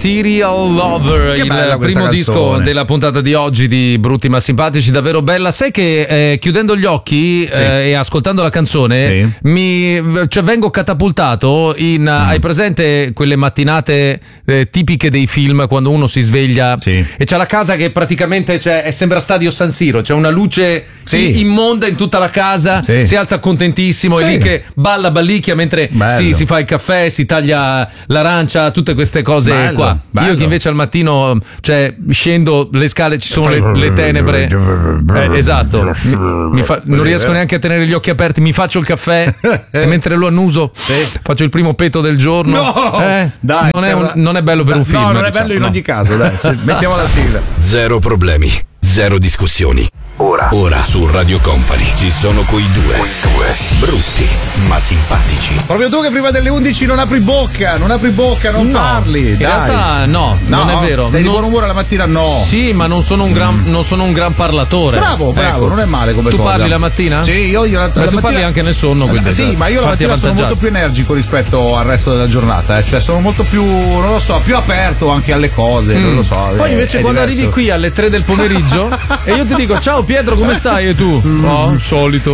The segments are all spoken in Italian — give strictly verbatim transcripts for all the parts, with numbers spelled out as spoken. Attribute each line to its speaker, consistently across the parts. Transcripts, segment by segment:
Speaker 1: Material Lover,
Speaker 2: che
Speaker 1: il
Speaker 2: bella
Speaker 1: primo
Speaker 2: canzone.
Speaker 1: disco della puntata di oggi di Brutti ma Simpatici, davvero bella. Sai che eh, chiudendo gli occhi
Speaker 2: Sì.
Speaker 1: eh, e ascoltando la canzone
Speaker 2: Sì.
Speaker 1: mi cioè, vengo catapultato in mm. hai presente quelle mattinate eh, tipiche dei film quando uno si sveglia
Speaker 2: Sì.
Speaker 1: e c'ha la casa che praticamente cioè, è, sembra stadio San Siro, c'è una luce
Speaker 2: Sì.
Speaker 1: immonda in tutta la casa,
Speaker 2: Sì.
Speaker 1: si alza contentissimo,
Speaker 2: Sì.
Speaker 1: è lì che balla ballicchia mentre
Speaker 2: Bello.
Speaker 1: si, si fa il caffè, si taglia l'arancia, tutte queste cose
Speaker 2: Bello,
Speaker 1: qua.
Speaker 2: bello.
Speaker 1: Io che invece al mattino cioè scendo le scale, ci sono le, le tenebre, eh, esatto, mi, mi fa, non riesco neanche a tenere gli occhi aperti, mi faccio il caffè e mentre lo annuso faccio il primo peto del giorno.
Speaker 2: No!
Speaker 1: Eh,
Speaker 2: Dai,
Speaker 1: non, è un- non è bello per un film,
Speaker 2: No, non è
Speaker 1: diciamo,
Speaker 2: bello in
Speaker 1: no.
Speaker 2: ogni caso, dai. se- Mettiamo la sigla.
Speaker 3: Zero problemi, zero discussioni. Ora, ora su Radio Company ci sono quei due. Brutti ma simpatici.
Speaker 2: Proprio tu che prima delle undici non apri bocca, non apri bocca, non
Speaker 1: No,
Speaker 2: parli.
Speaker 1: in
Speaker 2: dai.
Speaker 1: realtà no,
Speaker 2: No,
Speaker 1: non è vero.
Speaker 2: Sei di
Speaker 1: Non-
Speaker 2: buon umore la mattina? No.
Speaker 1: Sì, ma non sono un gran, non sono un gran parlatore.
Speaker 2: Bravo, bravo,
Speaker 1: Ecco.
Speaker 2: non è male come
Speaker 1: tu
Speaker 2: cosa.
Speaker 1: parli la mattina?
Speaker 2: Sì, io, io la,
Speaker 1: Beh,
Speaker 2: la
Speaker 1: tu
Speaker 2: mattina...
Speaker 1: parli anche nel sonno, quindi
Speaker 2: Eh, sì, ma io la
Speaker 1: fatti
Speaker 2: mattina sono
Speaker 1: avvantaggiare.
Speaker 2: molto più energico rispetto al resto della giornata, eh. Cioè sono molto più, non lo so, più aperto anche alle cose, non lo so.
Speaker 1: Poi
Speaker 2: è-
Speaker 1: invece
Speaker 2: è
Speaker 1: quando
Speaker 2: diverso.
Speaker 1: arrivi qui alle tre del pomeriggio e io ti dico ciao Pietro, come stai? E tu? No, solito.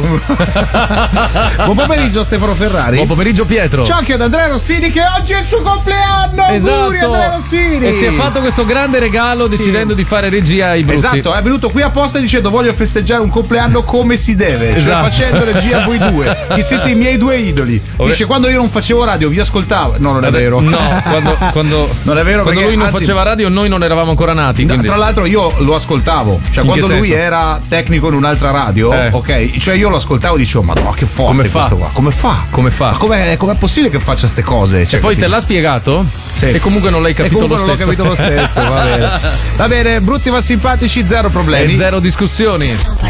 Speaker 2: Buon pomeriggio Stefano Ferrari.
Speaker 1: Buon pomeriggio Pietro.
Speaker 2: Ciao anche ad Andrea Rossini che oggi è il suo compleanno. Auguri Andrea Rossini.
Speaker 1: E si è fatto questo grande regalo decidendo di fare regia ai brutti.
Speaker 2: Esatto, è venuto qui apposta dicendo voglio festeggiare un compleanno come si deve,
Speaker 1: Esatto.
Speaker 2: cioè facendo regia a voi due, che siete i miei due idoli. Dice quando io non facevo radio vi ascoltavo. No, non è vero.
Speaker 1: No, quando, quando,
Speaker 2: Non è vero,
Speaker 1: quando
Speaker 2: perché,
Speaker 1: lui non
Speaker 2: anzi,
Speaker 1: faceva radio noi non eravamo ancora nati.
Speaker 2: No,
Speaker 1: quindi-
Speaker 2: tra l'altro io lo ascoltavo, cioè
Speaker 1: In
Speaker 2: quando
Speaker 1: che
Speaker 2: lui
Speaker 1: senso?
Speaker 2: era tecnico in un'altra radio,
Speaker 1: Eh.
Speaker 2: ok, cioè io lo ascoltavo e dicevo madonna che forte
Speaker 1: Come fa?
Speaker 2: questo qua, come fa?
Speaker 1: Come fa?
Speaker 2: Ma com'è, com'è possibile che faccia ste cose? Cioè,
Speaker 1: E poi te
Speaker 2: capito?
Speaker 1: l'ha spiegato?
Speaker 2: Sì.
Speaker 1: E comunque non l'hai
Speaker 2: E
Speaker 1: capito
Speaker 2: comunque
Speaker 1: lo
Speaker 2: non l'ho
Speaker 1: stesso.
Speaker 2: capito lo stesso, va bene. Va bene, brutti ma simpatici, zero problemi.
Speaker 1: E zero discussioni.